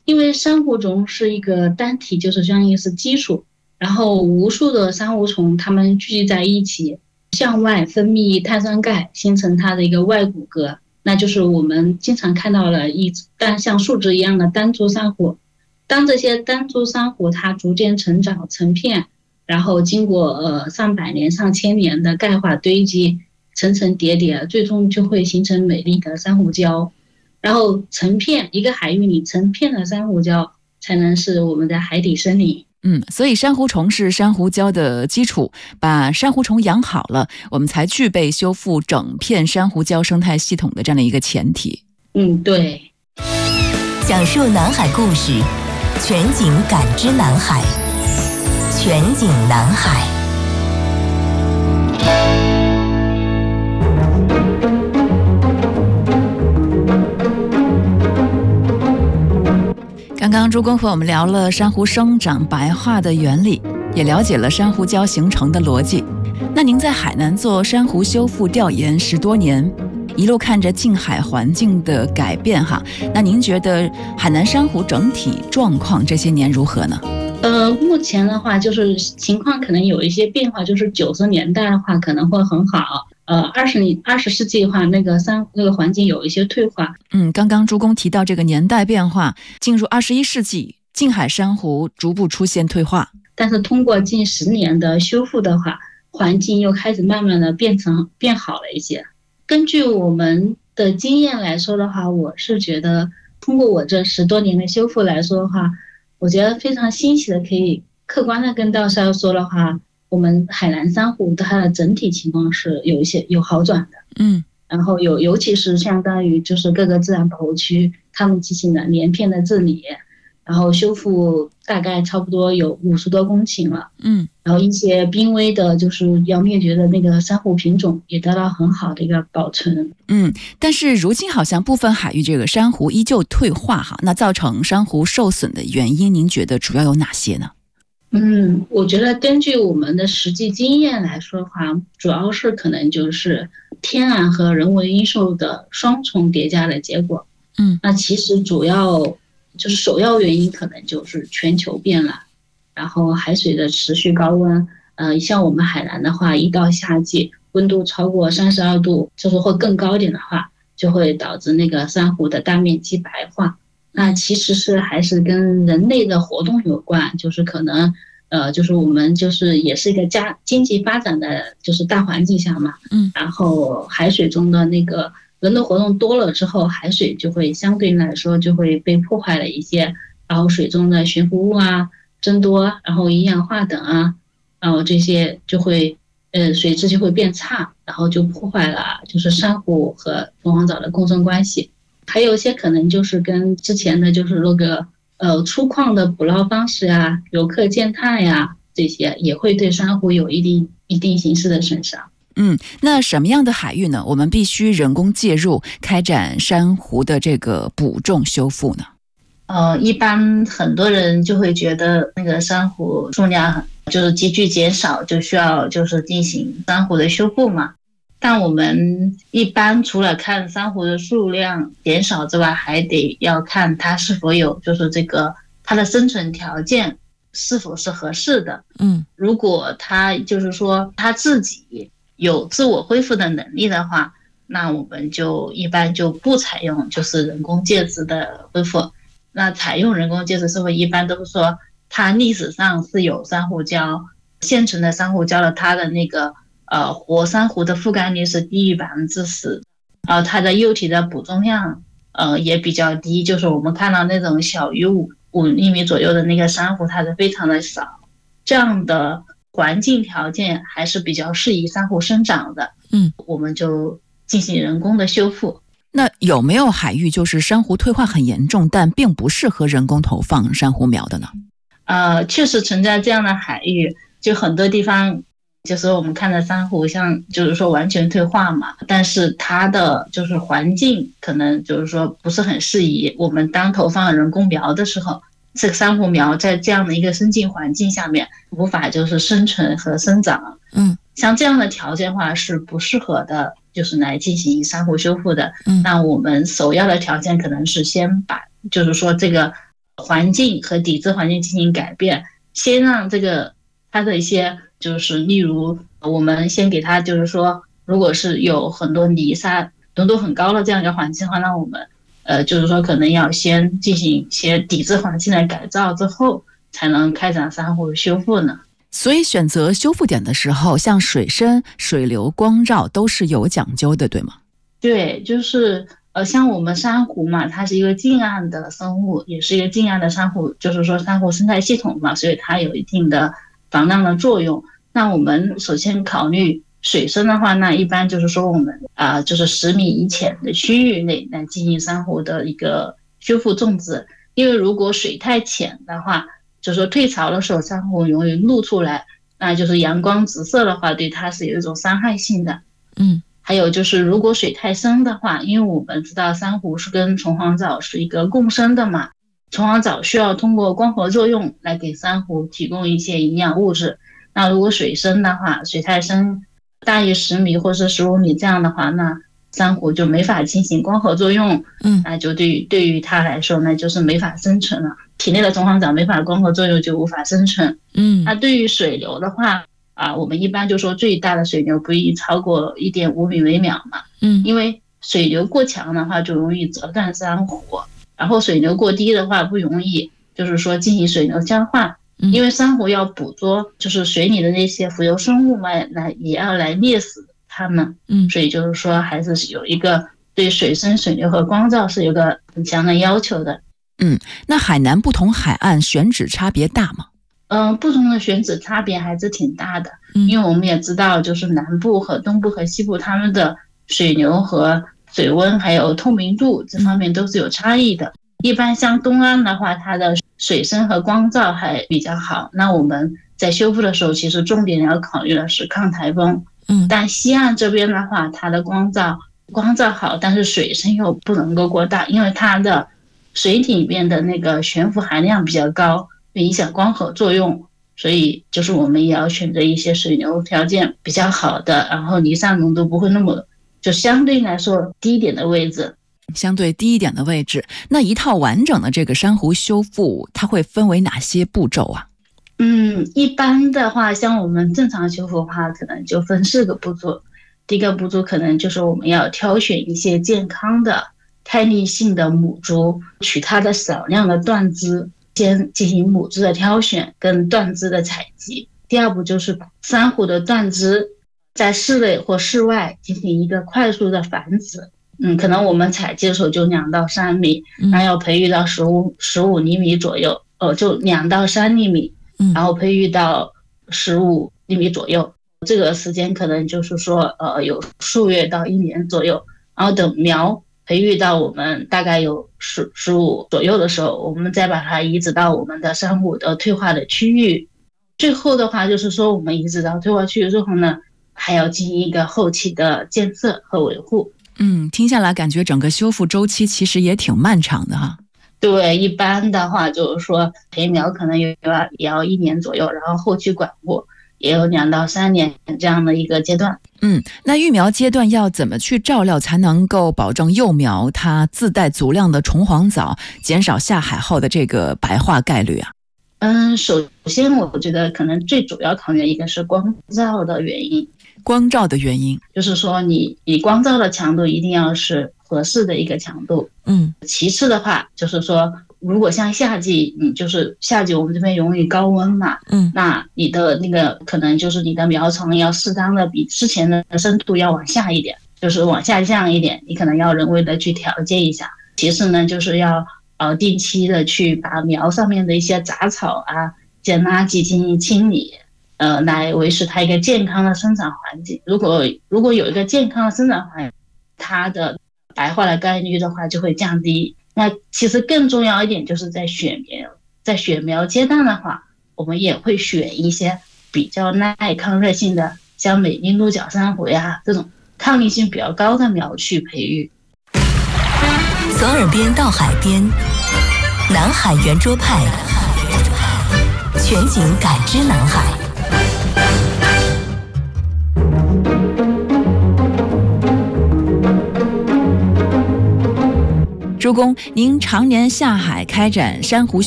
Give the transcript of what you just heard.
因为珊瑚虫是一个单体，就是相当于是基础，然后无数的珊瑚虫它们聚集在一起，向外分泌碳酸钙，形成它的一个外骨骼，那就是我们经常看到了像树枝一样的单株珊瑚。当这些单株珊瑚它逐渐成长成片，然后经过上百年、上千年的钙化堆积，层层叠叠，最终就会形成美丽的珊瑚礁。然后成片一个海域里成片的珊瑚礁，才能是我们的海底森林。 所以珊瑚虫是珊瑚礁的基础，把珊瑚虫养好了，我们才具备修复整片珊瑚礁生态系统的这样的一个前提。 对。 讲述南海故事，全景感知南海，全景南海。 刚刚朱工和我们聊了珊瑚生长白化的原理，也了解了珊瑚礁形成的逻辑。那您在海南做珊瑚修复调研10多年，一路看着近海环境的改变哈，那您觉得海南珊瑚整体状况这些年如何呢？ 目前的话就是情况可能有一些变化，就是90年代的话可能会很好，20世纪的话那个环境有一些退化。 刚刚朱工提到这个年代变化，进入21世纪，近海珊瑚逐步出现退化， 但是通过近10年的修复的话，环境又开始慢慢的变好了一些。根据我们的经验来说的话，我是觉得通过我这10多年的修复来说的话，我觉得非常欣喜的，可以客观的跟大家说的话，我们海南珊瑚它的整体情况是有好转的。然后尤其是相当于就是各个自然保护区，他们进行了连片的治理，然后修复大概差不多有50多公顷了。然后一些濒危的就是要灭绝的那个珊瑚品种也得到很好的一个保存。 但是如今好像部分海域这个珊瑚依旧退化哈，那造成珊瑚受损的原因，您觉得主要有哪些呢？ 我觉得根据我们的实际经验来说的话，主要是可能就是天然和人为因素的双重叠加的结果。那其实主要就是首要原因可能就是全球变暖，然后海水的持续高温。像我们海南的话，一到夏季温度超过32度，就是会更高一点的话，就会导致那个珊瑚的大面积白化。那其实还是跟人类的活动有关，就是可能就是我们就是也是一个经济发展的就是大环境下嘛。然后海水中的那个人的活动多了之后，海水就会相对来说就会被破坏了一些，然后水中的悬浮物增多，然后一氧化等然后这些就会水质就会变差，然后就破坏了就是珊瑚和凤凰藻的共生关系。还有一些可能就是跟之前的就是那个粗犷的捕捞方式游客践踏这些也会对珊瑚有一定形式的损伤。 那什么样的海域呢，我们必须人工介入开展珊瑚的这个补种修复呢？ 一般很多人就会觉得那个珊瑚数量就是急剧减少，就需要就是进行珊瑚的修复嘛。但我们一般除了看珊瑚的数量减少之外，还得要看它是否有就是这个它的生存条件是否是合适的。如果它就是说它自己有自我恢复的能力的话，那我们就一般就不采用就是人工介质的恢复。那采用人工介质是会一般都是说它历史上是有珊瑚礁，现存的珊瑚礁的它的那个活珊瑚的覆盖率是低于10%，它的幼体的捕种量也比较低，就是我们看到那种小于5厘米左右的那个珊瑚，它是非常的少。这样的环境条件还是比较适宜珊瑚生长的。我们就进行人工的修复。 那有没有海域就是珊瑚退化很严重，但并不适合人工投放珊瑚苗的呢？ 确实存在这样的海域，就很多地方就是我们看的珊瑚像就是说完全退化嘛，但是它的就是环境可能就是说不是很适宜。我们当投放人工苗的时候，这个珊瑚苗在这样的一个生境环境下面无法就是生存和生长。像这样的条件的话是不适合的，就是来进行珊瑚修复的。那我们首要的条件可能是先把就是说这个环境和底质环境进行改变，先让这个它的一些就是例如我们先给它就是说，如果是有很多泥沙浓度很高的这样一个环境的话，那我们就是说可能要先进行一些底质环境的改造之后，才能开展珊瑚修复呢。 所以选择修复点的时候，像水深、水流、光照都是有讲究的，对吗？ 对，就是像我们珊瑚嘛，它是一个近岸的生物，也是一个近岸的珊瑚，就是说珊瑚生态系统嘛，所以它有一定的防浪的作用。那我们首先考虑水深的话，那一般就是说我们就是10米以浅的区域内来进行珊瑚的一个修复种植，因为如果水太浅的话，就是说退潮的时候珊瑚容易露出来，那就是阳光直射的话，对它是有一种伤害性的。还有就是如果水太深的话，因为我们知道珊瑚是跟虫黄藻是一个共生的嘛，虫黄藻需要通过光合作用来给珊瑚提供一些营养物质。那如果水深的话，水太深大于10米或是15米这样的话，那珊瑚就没法进行光合作用，那就对于它来说那就是没法生存了，体内的虫黄藻没法光合作用就无法生存。那对于水流的话我们一般就说最大的水流不宜超过 1.5米每秒嘛，因为水流过强的话就容易折断珊瑚，然后水流过低的话不容易就是说进行水流交换，因为珊瑚要捕捉就是水里的那些浮游生物嘛，也要来猎死它们，所以就是说还是有一个对水深、水流和光照是有个很强的要求的。 那海南不同海岸选址差别大吗？ 不同的选址差别还是挺大的，因为我们也知道就是南部和东部和西部它们的水流和水温还有透明度这方面都是有差异的。一般像东岸的话，它的水深和光照还比较好，那我们在修复的时候其实重点要考虑的是抗台风。但西岸这边的话，它的光照好，但是水深又不能够过大，因为它的水体里面的那个悬浮含量比较高，会影响光合作用，所以就是我们也要选择一些水流条件比较好的，然后泥沙浓度不会那么就相对来说低一点的位置。 相对低一点的位置，那一套完整的这个珊瑚修复它会分为哪些步骤啊？ 一般的话像我们正常修复的话可能就分4个步骤。第一个步骤可能就是我们要挑选一些健康的开立性的母株，取它的少量的断枝，先进行母枝的挑选跟断枝的采集。第二步就是把珊瑚的断枝在室内或室外进行一个快速的繁殖。可能我们采集的时候就2到3米，然后要培育到15厘米左右，就2到3厘米，然后培育到15厘米左右。这个时间可能就是说有数月到1年左右，然后等苗培育到我们大概有15左右的时候，我们再把它移植到我们的珊瑚的退化的区域。最后的话就是说我们移植到退化区域之后呢，还要进行一个后期的建设和维护。 听下来感觉整个修复周期其实也挺漫长的哈。 对，一般的话就是说培苗可能也要1年左右，然后后期管护也有2到3年这样的一个阶段。 那育苗阶段要怎么去照料才能够保证幼苗它自带足量的虫黄藻，减少下海后的这个白化概率啊？ 首先我觉得可能最主要考虑一个是光照的原因。就是说你光照的强度一定要是合适的一个强度。其次的话就是说如果像夏季，就是夏季我们这边容易高温嘛，那你的那个可能就是你的苗床要适当的比之前的深度要往下一点，就是往下降一点，你可能要人为的去调节一下。其次呢就是要定期的去把苗上面的一些杂草这些垃圾进行清理，来维持它一个健康的生长环境。如果有一个健康的生长环境，它的白化的概率的话就会降低。那其实更重要一点就是在选苗阶段的话，我们也会选一些比较耐抗热性的，像美丽鹿角珊瑚呀这种抗力性比较高的苗去培育。 从耳边到海边，南海圆桌派，全景感知南海。 朱工，您常年下海开展珊瑚